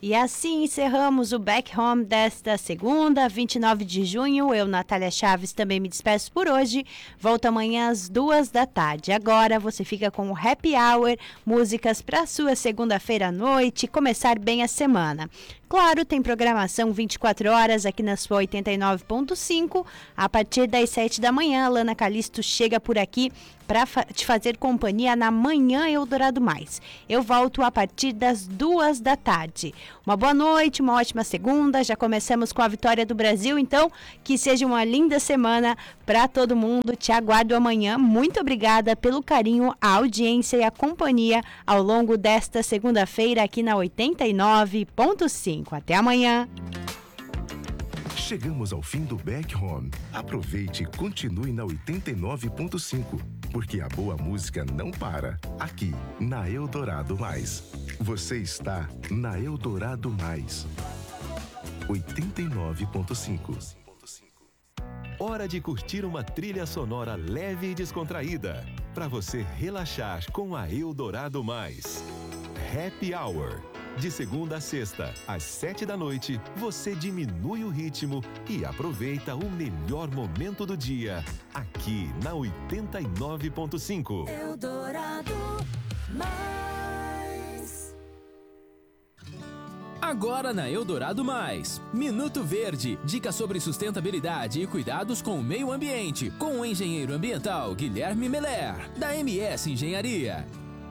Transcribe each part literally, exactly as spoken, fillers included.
E assim encerramos o Back Home desta segunda, vinte e nove de junho. Eu, Natália Chaves, também me despeço por hoje. Volto amanhã às duas da tarde. Agora você fica com o Happy Hour, músicas para sua segunda-feira à noite, começar bem a semana. Claro, tem programação vinte e quatro horas aqui na sua oitenta e nove ponto cinco. A partir das sete da manhã, a Lana Calisto chega por aqui para fa- te fazer companhia na Manhã Eldorado Mais. Eu volto a partir das duas da tarde. Uma boa noite, uma ótima segunda. Já começamos com a vitória do Brasil, então que seja uma linda semana para todo mundo. Te aguardo amanhã. Muito obrigada pelo carinho, a audiência e a companhia ao longo desta segunda-feira aqui na oitenta e nove ponto cinco. Até amanhã. Chegamos ao fim do Back Home. Aproveite e continue na oitenta e nove ponto cinco, porque a boa música não para aqui na Eldorado Mais. Você está na Eldorado Mais. oitenta e nove ponto cinco. Hora de curtir uma trilha sonora leve e descontraída, para você relaxar com a Eldorado Mais. Happy Hour. De segunda a sexta, às sete da noite, você diminui o ritmo e aproveita o melhor momento do dia, aqui na oitenta e nove ponto cinco. Eldorado Mais. Agora na Eldorado Mais, Minuto Verde, dicas sobre sustentabilidade e cuidados com o meio ambiente, com o engenheiro ambiental Guilherme Meller, da M S Engenharia.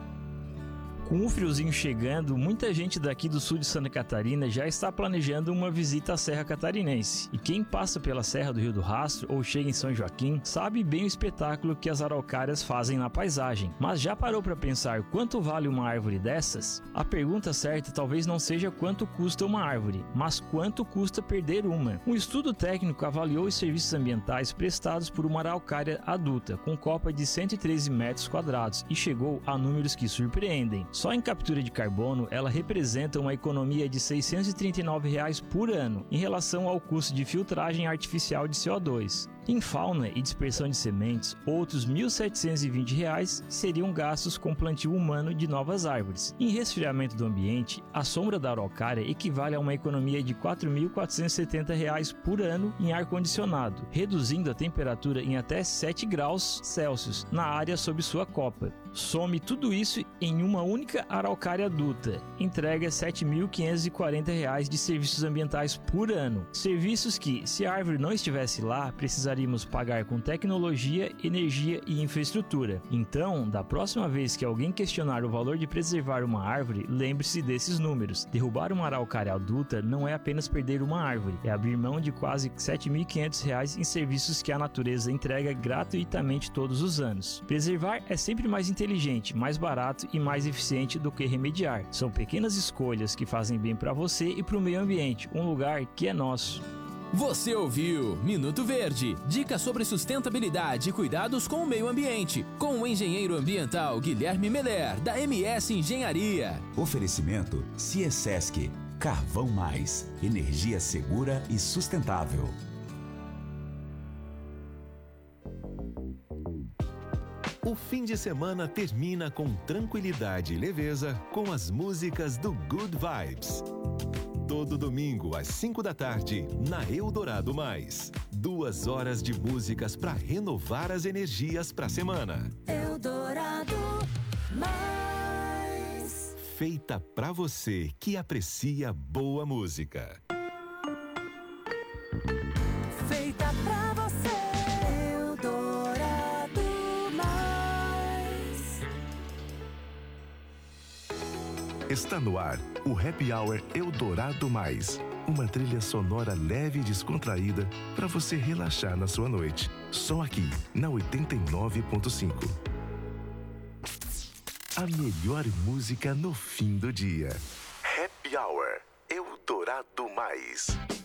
Com o friozinho chegando, muita gente daqui do sul de Santa Catarina já está planejando uma visita à Serra Catarinense. E quem passa pela Serra do Rio do Rastro ou chega em São Joaquim sabe bem o espetáculo que as araucárias fazem na paisagem. Mas já parou para pensar quanto vale uma árvore dessas? A pergunta certa talvez não seja quanto custa uma árvore, mas quanto custa perder uma. Um estudo técnico avaliou os serviços ambientais prestados por uma araucária adulta com copa de cento e treze metros quadrados e chegou a números que surpreendem. Só em captura de carbono, ela representa uma economia de seiscentos e trinta e nove reais por ano em relação ao custo de filtragem artificial de C O dois. Em fauna e dispersão de sementes, outros mil setecentos e vinte reais seriam gastos com plantio humano de novas árvores. Em resfriamento do ambiente, a sombra da araucária equivale a uma economia de quatro mil quatrocentos e setenta reais por ano em ar-condicionado, reduzindo a temperatura em até sete graus Celsius na área sob sua copa. Some tudo isso em uma única araucária adulta. Entrega sete mil quinhentos e quarenta reais de serviços ambientais por ano. Serviços que, se a árvore não estivesse lá, precisaríamos pagar com tecnologia, energia e infraestrutura. Então, da próxima vez que alguém questionar o valor de preservar uma árvore, lembre-se desses números. Derrubar uma araucária adulta não é apenas perder uma árvore, é abrir mão de quase sete mil e quinhentos reais em serviços que a natureza entrega gratuitamente todos os anos. Preservar é sempre mais inteligente, mais barato e mais eficiente do que remediar. São pequenas escolhas que fazem bem para você e para o meio ambiente, um lugar que é nosso. Você ouviu Minuto Verde, dicas sobre sustentabilidade e cuidados com o meio ambiente, com o engenheiro ambiental Guilherme Meller, da M S Engenharia. Oferecimento Ciesesc, Carvão Mais, energia segura e sustentável. O fim de semana termina com tranquilidade e leveza com as músicas do Good Vibes. Todo domingo, às cinco da tarde, na Eldorado Mais. Duas horas de músicas para renovar as energias para a semana. Eldorado Mais. Feita para você que aprecia boa música. Feita pra você. Eldorado Mais. Está no ar o Happy Hour Eldorado Mais. Uma trilha sonora leve e descontraída para você relaxar na sua noite. Só aqui, na oitenta e nove ponto cinco. A melhor música no fim do dia. Happy Hour Eldorado Mais.